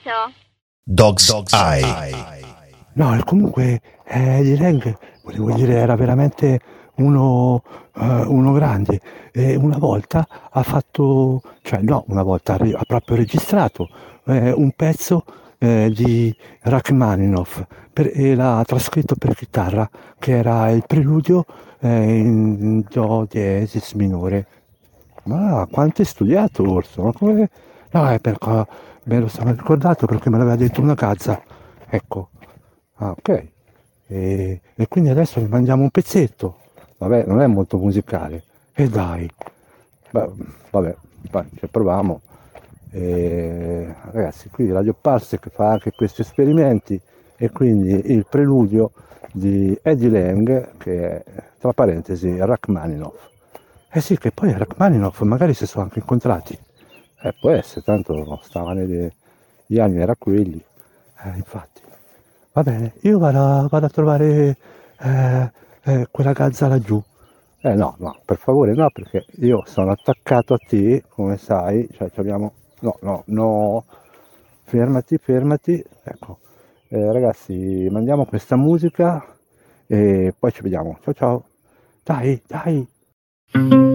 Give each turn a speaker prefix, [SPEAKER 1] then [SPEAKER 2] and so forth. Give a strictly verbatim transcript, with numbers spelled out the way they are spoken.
[SPEAKER 1] chiamato?
[SPEAKER 2] Dog's Eye.
[SPEAKER 3] No, e comunque eh, Eddie Lang, volevo dire, era veramente uno, eh, uno grande. E una volta ha fatto, cioè no, una volta ha re- ha proprio registrato eh, un pezzo eh, di Rachmaninoff per- e l'ha trascritto per chitarra, che era il preludio eh, in Do diesis minore. Ma quanto hai studiato, Orso? Ma come... No, è perché me lo sono ricordato perché me l'aveva detto una cazza. Ecco. Ah, ok. E, e quindi adesso ne mangiamo un pezzetto. Vabbè, non è molto musicale. E dai. Beh, vabbè, vai, ci proviamo. E, ragazzi, qui Radio Parsec fa anche questi esperimenti e quindi il preludio di Eddie Lang, che è, tra parentesi, Rachmaninoff. Eh sì, che poi Rachmaninoff magari si sono anche incontrati. Eh, può essere, tanto stavano nei- gli anni era quelli. Eh, infatti. Va bene, io vado, vado a trovare eh, eh, quella gazza laggiù. Eh no, no, per favore no, perché io sono attaccato a te, come sai, cioè ci abbiamo... No, no, no, fermati, fermati, ecco. Eh, ragazzi, mandiamo questa musica e poi ci vediamo. Ciao ciao. Dai, dai.